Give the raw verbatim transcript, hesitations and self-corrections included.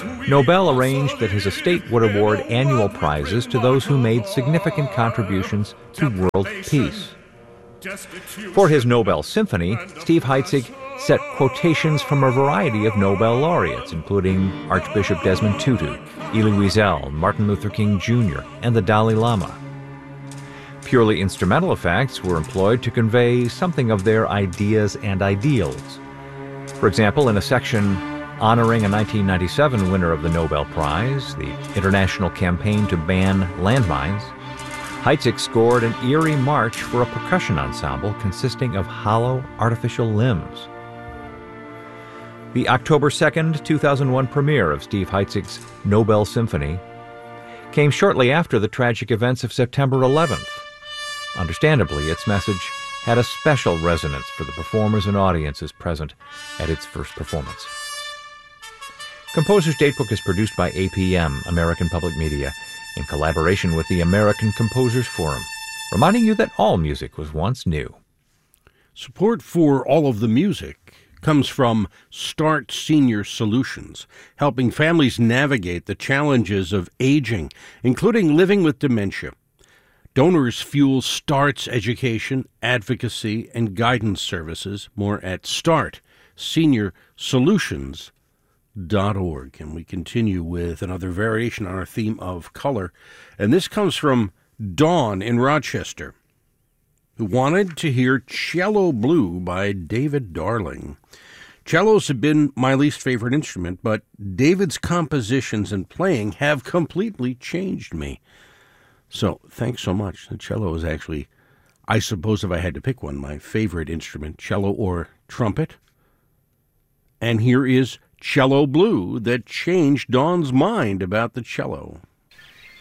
Nobel arranged that his estate would award annual prizes to those who made significant contributions to world peace. For his Nobel Symphony, Steve Heitzig set quotations from a variety of Nobel laureates, including Archbishop Desmond Tutu, Elie Wiesel, Martin Luther King Junior, and the Dalai Lama. Purely instrumental effects were employed to convey something of their ideas and ideals. For example, in a section honoring a nineteen ninety-seven winner of the Nobel Prize, the International Campaign to Ban Landmines, Heitzig scored an eerie march for a percussion ensemble consisting of hollow artificial limbs. The October second, two thousand one premiere of Steve Heitzig's Nobel Symphony came shortly after the tragic events of September eleventh. Understandably, its message had a special resonance for the performers and audiences present at its first performance. Composer's Datebook is produced by A P M, American Public Media, in collaboration with the American Composers Forum, reminding you that all music was once new. Support for all of the music comes from START Senior Solutions, helping families navigate the challenges of aging, including living with dementia. Donors fuel START's education, advocacy, and guidance services. More at start senior solutions dot org. And we continue with another variation on our theme of color. And this comes from Dawn in Rochester, who wanted to hear Cello Blue by David Darling. Cellos have been my least favorite instrument, but David's compositions and playing have completely changed me. So thanks so much. The cello is actually, I suppose if I had to pick one, my favorite instrument, cello or trumpet. And here is Cello Blue that changed Dawn's mind about the cello.